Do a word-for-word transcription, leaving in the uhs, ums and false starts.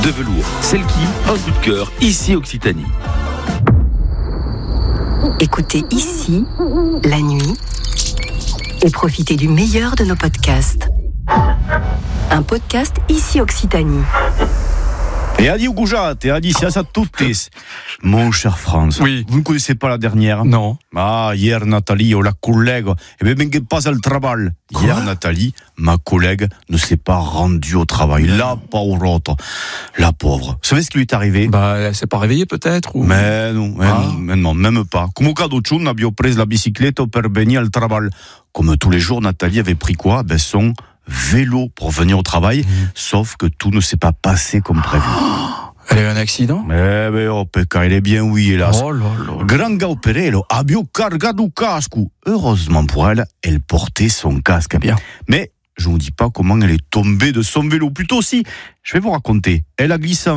de velours Selkie, un coup de cœur, ici Occitanie. Écoutez ici, la nuit, et profitez du meilleur de nos podcasts. Un podcast ici Occitanie. Et Adi Ougoujat, et Adi Siassa Toutis. Mon cher Franz, oui. Vous ne connaissez pas la dernière? Non. Ah, hier Nathalie, oh, la collègue, eh bien, ben, pas al travail. Quoi? Hier Nathalie, ma collègue, ne s'est pas rendue au travail. La pauvre, la pauvre. Vous savez ce qui lui est arrivé? Bah, elle s'est pas réveillée peut-être ou... Mais non, mais ah. non, mais non, même pas. Come cadeau chum, abbiamo preso la bicyclette per venire al travail. Comme tous les jours, Nathalie avait pris quoi? Ben, son vélo pour venir au travail, mmh. Sauf que tout ne s'est pas passé comme prévu. Elle a eu un accident? Eh ben, oh, pecca, il est bien, oui, hélas. Oh là là. Granga operello, abbio cargato casco. Heureusement pour elle, elle portait son casque. Bien. Mais je ne vous dis pas comment elle est tombée de son vélo. Plutôt si, je vais vous raconter. Elle a glissé